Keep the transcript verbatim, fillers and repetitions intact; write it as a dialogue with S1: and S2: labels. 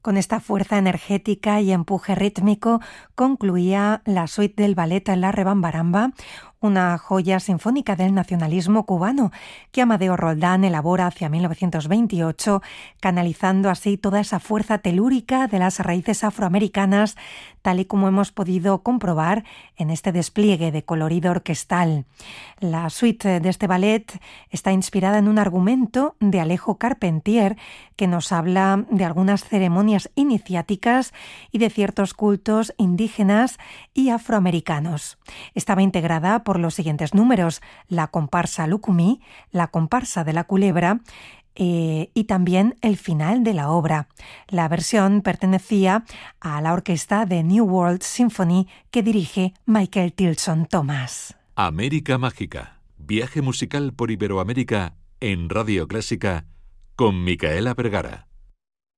S1: Con esta fuerza energética y empuje rítmico concluía la suite del ballet La Rebambaramba, una joya sinfónica del nacionalismo cubano que Amadeo Roldán elabora hacia mil novecientos veintiocho, canalizando así toda esa fuerza telúrica de las raíces afroamericanas, tal y como hemos podido comprobar en este despliegue de colorido orquestal. La suite de este ballet está inspirada en un argumento de Alejo Carpentier que nos habla de algunas ceremonias iniciáticas y de ciertos cultos indígenas y afroamericanos. Estaba integrada por los siguientes números: la comparsa Lucumí, la comparsa de la culebra eh, y también el final de la obra. La versión pertenecía a la orquesta de New World Symphony que dirige Michael Tilson Thomas.
S2: América Mágica, viaje musical por Iberoamérica en Radio Clásica con Micaela Vergara.